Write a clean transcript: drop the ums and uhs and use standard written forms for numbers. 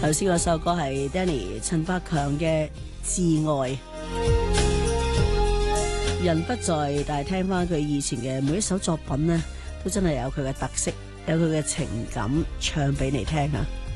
頭先嗰首歌係 Danny 陳百強嘅《至愛》，人不在，但係聽翻佢以前嘅每一首作品呢，都真係有佢嘅特色，有佢嘅情感，唱俾你聽啊！